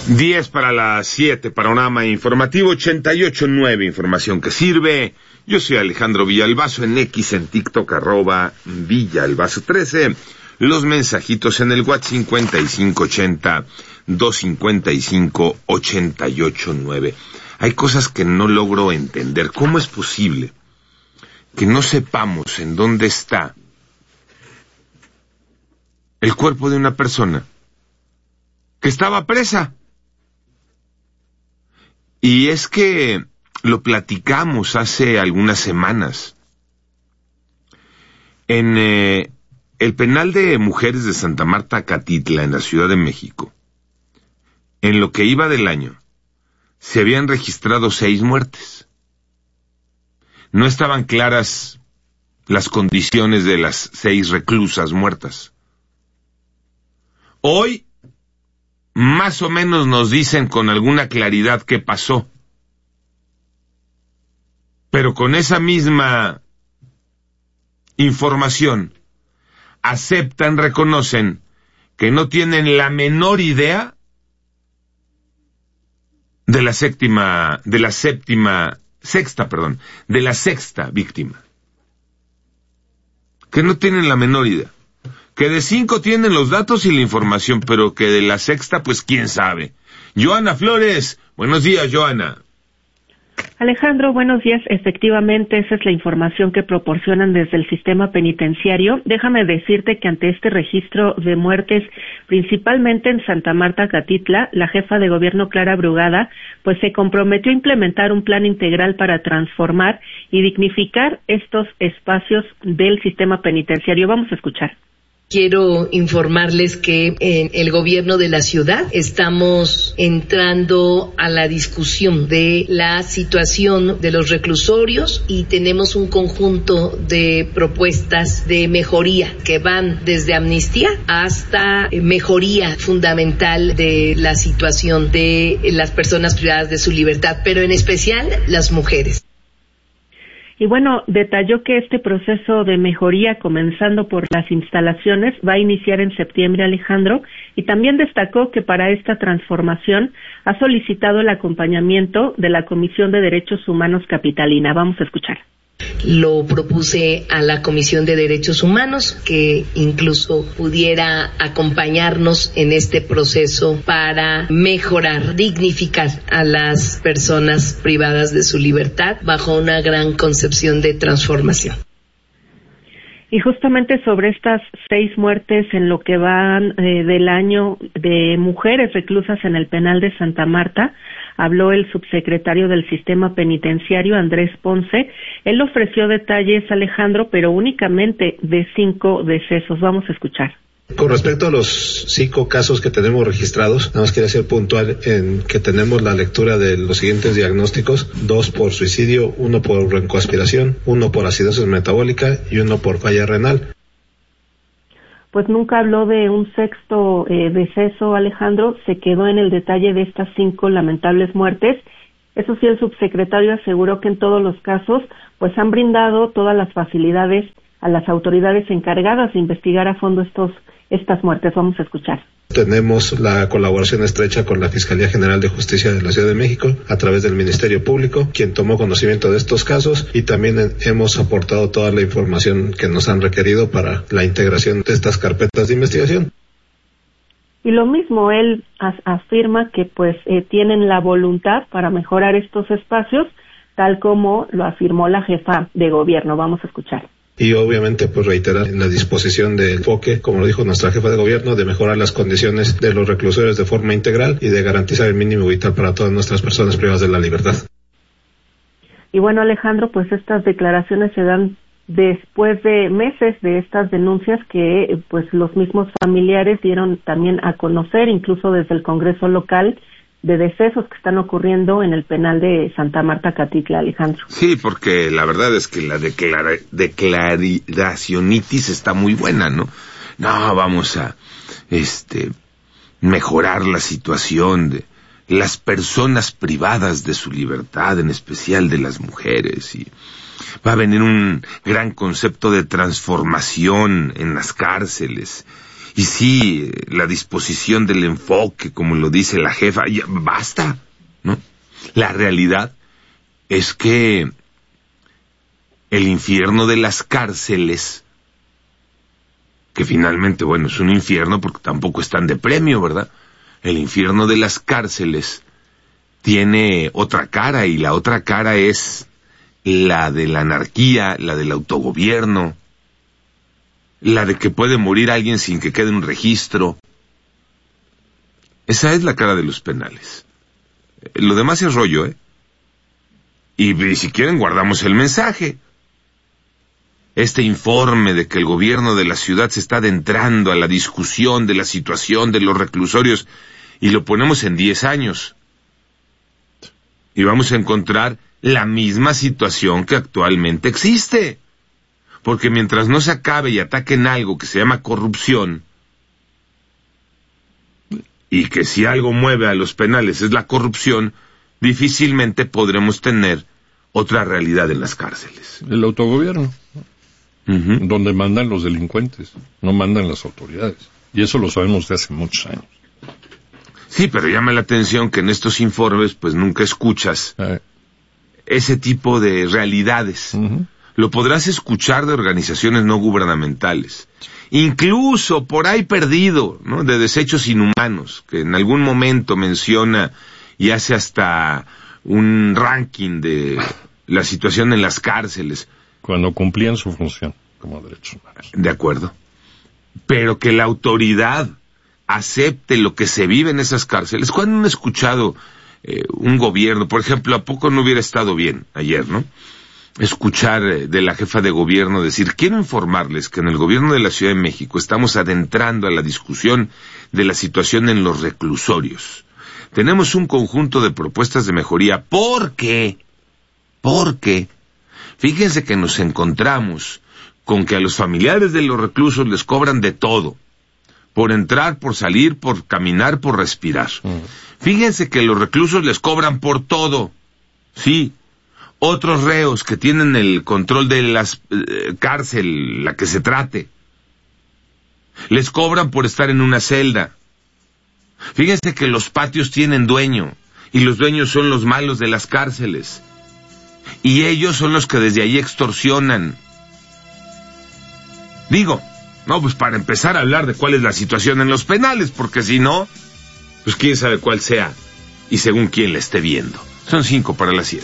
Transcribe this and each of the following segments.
10 para las 7, panorama informativo 88.9, información que sirve. Yo soy Alejandro Villalbazo, en X, en TikTok, @Villalbazo13. Los mensajitos en el WhatsApp 5580-255-889. Hay cosas que no logro entender. ¿Cómo es posible que no sepamos en dónde está el cuerpo de una persona que estaba presa? Y es que lo platicamos hace algunas semanas. En el penal de mujeres de Santa Marta, Catitla, en la Ciudad de México, en lo que iba del año, se habían registrado 6 muertes. No estaban claras las condiciones de las 6 reclusas muertas. Hoy, más o menos nos dicen con alguna claridad qué pasó. Pero con esa misma información, aceptan, reconocen que no tienen la menor idea de la sexta víctima. Que no tienen la menor idea. Que de 5 tienen los datos y la información, pero que de la sexta, pues quién sabe. Joana Flores, buenos días, Joana. Alejandro, buenos días. Efectivamente, esa es la información que proporcionan desde el sistema penitenciario. Déjame decirte que ante este registro de muertes, principalmente en Santa Marta, Catitla, la jefa de gobierno Clara Brugada, pues se comprometió a implementar un plan integral para transformar y dignificar estos espacios del sistema penitenciario. Vamos a escuchar. Quiero informarles que en el gobierno de la ciudad estamos entrando a la discusión de la situación de los reclusorios y tenemos un conjunto de propuestas de mejoría que van desde amnistía hasta mejoría fundamental de la situación de las personas privadas de su libertad, pero en especial las mujeres. Y bueno, detalló que este proceso de mejoría, comenzando por las instalaciones, va a iniciar en septiembre, Alejandro, y también destacó que para esta transformación ha solicitado el acompañamiento de la Comisión de Derechos Humanos Capitalina. Vamos a escuchar. Lo propuse a la Comisión de Derechos Humanos, que incluso pudiera acompañarnos en este proceso para mejorar, dignificar a las personas privadas de su libertad bajo una gran concepción de transformación. Y justamente sobre estas 6 muertes en lo que van del año de mujeres reclusas en el penal de Santa Marta, habló el subsecretario del Sistema Penitenciario, Andrés Ponce. Él ofreció detalles, Alejandro, pero únicamente de 5 decesos. Vamos a escuchar. Con respecto a los 5 casos que tenemos registrados, nada más quería ser puntual en que tenemos la lectura de los siguientes diagnósticos: 2 por suicidio, 1 por broncoaspiración, 1 por acidosis metabólica y 1 por falla renal. Pues nunca habló de un 6º deceso, Alejandro, se quedó en el detalle de estas 5 lamentables muertes. Eso sí, el subsecretario aseguró que en todos los casos pues han brindado todas las facilidades a las autoridades encargadas de investigar a fondo estas muertes. Vamos a escuchar. Tenemos la colaboración estrecha con la Fiscalía General de Justicia de la Ciudad de México a través del Ministerio Público, quien tomó conocimiento de estos casos, y también hemos aportado toda la información que nos han requerido para la integración de estas carpetas de investigación. Y lo mismo, él afirma que pues tienen la voluntad para mejorar estos espacios, tal como lo afirmó la jefa de gobierno. Vamos a escuchar. Y obviamente pues reiterar la disposición del enfoque, como lo dijo nuestra jefa de gobierno, de mejorar las condiciones de los reclusorios de forma integral y de garantizar el mínimo vital para todas nuestras personas privadas de la libertad. Y bueno, Alejandro, pues estas declaraciones se dan después de meses de estas denuncias que pues los mismos familiares dieron también a conocer, incluso desde el Congreso local, de decesos que están ocurriendo en el penal de Santa Marta, Catitla, Alejandro. Sí, porque la verdad es que la declaracionitis está muy buena, ¿no? No, vamos a mejorar la situación de las personas privadas de su libertad, en especial de las mujeres, y va a venir un gran concepto de transformación en las cárceles, Y sí, la disposición del enfoque, como lo dice la jefa, ya basta, ¿no? La realidad es que el infierno de las cárceles, que finalmente, bueno, es un infierno porque tampoco están de premio, ¿verdad? El infierno de las cárceles tiene otra cara, y la otra cara es la de la anarquía, la del autogobierno, la de que puede morir alguien sin que quede un registro. Esa es la cara de los penales. Lo demás es rollo, ¿eh? Y si quieren guardamos el mensaje. Este informe de que el gobierno de la ciudad se está adentrando a la discusión de la situación de los reclusorios, y lo ponemos en 10 años. Y vamos a encontrar la misma situación que actualmente existe. Porque mientras no se acabe y ataquen algo que se llama corrupción, y que si algo mueve a los penales es la corrupción, difícilmente podremos tener otra realidad en las cárceles. El autogobierno, donde mandan los delincuentes, no mandan las autoridades. Y eso lo sabemos de hace muchos años. Sí, pero llama la atención que en estos informes pues nunca escuchas ese tipo de realidades. Lo podrás escuchar de organizaciones no gubernamentales, incluso por ahí perdido, ¿no?, de desechos inhumanos, que en algún momento menciona y hace hasta un ranking de la situación en las cárceles. Cuando cumplían su función como derechos humanos. De acuerdo. Pero que la autoridad acepte lo que se vive en esas cárceles. ¿Cuándo han escuchado un gobierno? Por ejemplo, ¿a poco no hubiera estado bien ayer, no?, escuchar de la jefa de gobierno decir: quiero informarles que en el gobierno de la Ciudad de México estamos adentrando a la discusión de la situación en los reclusorios. Tenemos un conjunto de propuestas de mejoría. ¿Por qué? Fíjense que nos encontramos con que a los familiares de los reclusos les cobran de todo. Por entrar, por salir, por caminar, por respirar. Fíjense que los reclusos les cobran por todo. Sí. Otros reos que tienen el control de las cárcel, la que se trate, les cobran por estar en una celda. Fíjense que los patios tienen dueño, y los dueños son los malos de las cárceles, y ellos son los que desde ahí extorsionan. Digo, no, pues para empezar a hablar de cuál es la situación en los penales, porque si no, pues quién sabe cuál sea, y según quién la esté viendo. Son 5:07.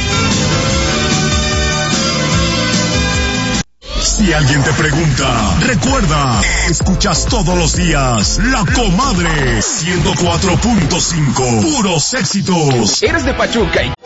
Si alguien te pregunta, recuerda, escuchas todos los días La Comadre 104.5, puros éxitos. ¿Eres de Pachuca y